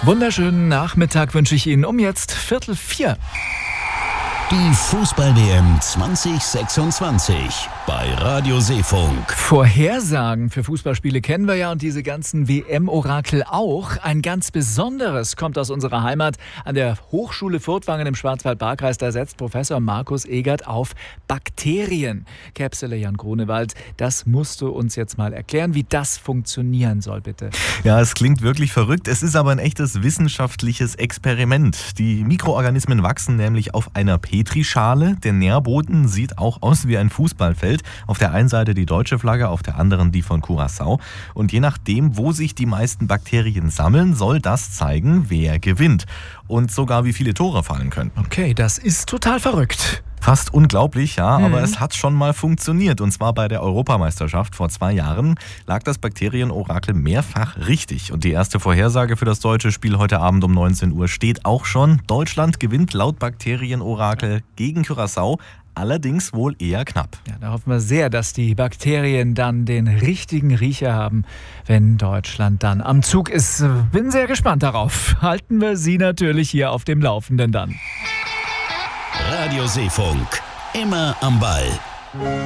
Wunderschönen Nachmittag wünsche ich Ihnen um jetzt 3:45. Die Fußball-WM 2026 bei Radio Seefunk. Vorhersagen für Fußballspiele kennen wir ja und diese ganzen WM-Orakel auch. Ein ganz besonderes kommt aus unserer Heimat. An der Hochschule Furtwangen im Schwarzwald-Baar-Kreis, da setzt Professor Markus Egert auf Bakterien. Käpsele Jan Grunewald, das musst du uns jetzt mal erklären, wie das funktionieren soll, bitte. Ja, es klingt wirklich verrückt. Es ist aber ein echtes wissenschaftliches Experiment. Die Mikroorganismen wachsen nämlich auf einer Petrischale. Der Nährboden sieht auch aus wie ein Fußballfeld. Auf der einen Seite die deutsche Flagge, auf der anderen die von Curaçao. Und je nachdem, wo sich die meisten Bakterien sammeln, soll das zeigen, wer gewinnt. Und sogar wie viele Tore fallen können. Okay, das ist total verrückt. Fast unglaublich, ja, aber es hat schon mal funktioniert. Und zwar bei der Europameisterschaft vor 2 Jahren lag das Bakterienorakel mehrfach richtig. Und die erste Vorhersage für das deutsche Spiel heute Abend um 19 Uhr steht auch schon. Deutschland gewinnt laut Bakterienorakel gegen Curaçao. Allerdings wohl eher knapp. Ja, da hoffen wir sehr, dass die Bakterien dann den richtigen Riecher haben, wenn Deutschland dann am Zug ist. Bin sehr gespannt darauf. Halten wir Sie natürlich hier auf dem Laufenden dann. Radio Seefunk, immer am Ball.